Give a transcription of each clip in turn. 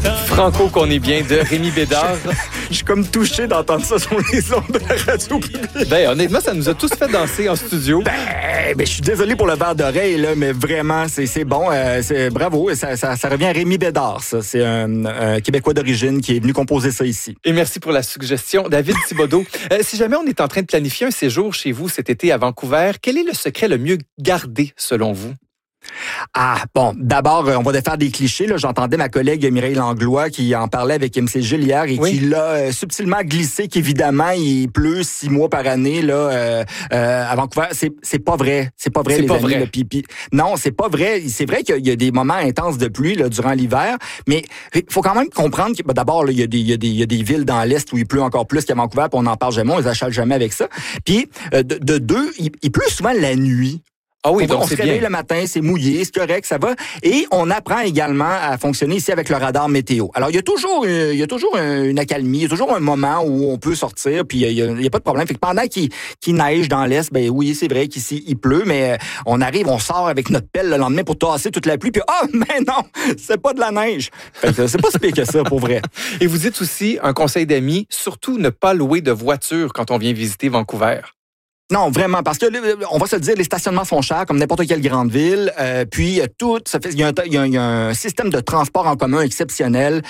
Franco, qu'on est bien, de Rémi Bédard. Je suis comme touché d'entendre ça sur les ondes de la radio publique. Ben, honnêtement, ça nous a tous fait danser en studio. Ben, je suis désolé pour le verre d'oreille, là, mais vraiment, c'est bon. Bravo. Ça revient à Rémi Bédard, ça. C'est un Québécois d'origine qui est venu composer ça ici. Et merci pour la suggestion. David Thibodeau, si jamais on est en train de planifier un séjour chez vous cet été à Vancouver, quel est le secret le mieux gardé selon vous? Ah, bon, d'abord, on va défaire des clichés. Là. J'entendais ma collègue Mireille Langlois qui en parlait avec MC Gilles hier et qui l'a subtilement glissé qu'évidemment, il pleut 6 mois par année là, à Vancouver. C'est pas vrai. C'est pas vrai, c'est les pas amis. vrai. Là, non, c'est pas vrai. C'est vrai qu'il y a des moments intenses de pluie là, durant l'hiver, mais il faut quand même comprendre que d'abord, là, il y a des villes dans l'Est où il pleut encore plus qu'à Vancouver, puis on n'en parle jamais, on les achale jamais avec ça. Puis, de deux, il pleut souvent la nuit. Ah oui, donc on se réveille le matin, c'est mouillé, c'est correct, ça va. Et on apprend également à fonctionner ici avec le radar météo. Alors, il y a toujours une accalmie, il y a toujours un moment où on peut sortir, puis il y a pas de problème. Fait que pendant qu'il neige dans l'Est, ben oui, c'est vrai qu'ici, il pleut, mais on sort avec notre pelle le lendemain pour tasser toute la pluie, puis mais non, c'est pas de la neige. Fait que c'est pas si pire que ça, pour vrai. Et vous dites aussi, un conseil d'amis, surtout ne pas louer de voiture quand on vient visiter Vancouver. Non, vraiment, parce que on va se le dire, les stationnements sont chers comme n'importe quelle grande ville. Puis il y a un système de transport en commun exceptionnel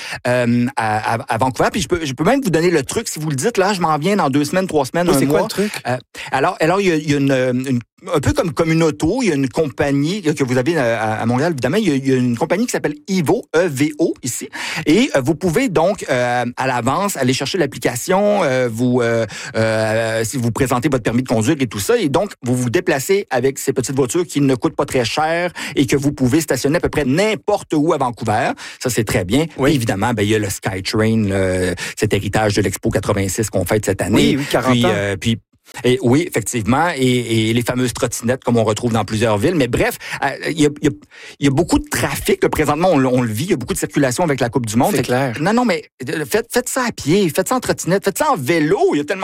à Vancouver. Puis je peux même vous donner le truc si vous le dites. Là, je m'en viens dans 2 semaines, 3 semaines, un mois. C'est quoi le truc? Alors il y a un peu comme une auto, il y a une compagnie que vous avez à Montréal, évidemment. Il y a une compagnie qui s'appelle EVO, EVO, ici. Et vous pouvez donc, à l'avance, aller chercher l'application, si vous présentez votre permis de conduire et tout ça. Et donc, vous vous déplacez avec ces petites voitures qui ne coûtent pas très cher et que vous pouvez stationner à peu près n'importe où à Vancouver. Ça, c'est très bien. Oui. Et évidemment, il y a le SkyTrain, cet héritage de l'Expo 86 qu'on fête cette année. Oui, 40 ans. Et oui, effectivement, et les fameuses trottinettes comme on retrouve dans plusieurs villes. Mais bref, il y a beaucoup de trafic. Là, présentement, on le vit. Il y a beaucoup de circulation avec la Coupe du Monde. C'est clair. Non, mais faites ça à pied, faites ça en trottinette, faites ça en vélo. Il y a tellement